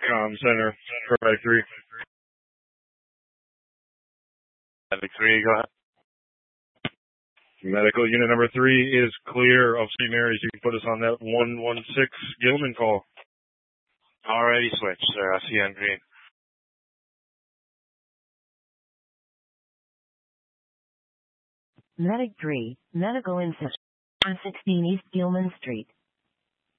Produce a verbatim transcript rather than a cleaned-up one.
Com Center, Medic three. Medic three, go ahead. Medical unit number three is clear of Saint Mary's. You can put us on that one one six Gilman call. Already switched, sir. I see you on green. Medic three, medical in one sixteen East Gilman Street.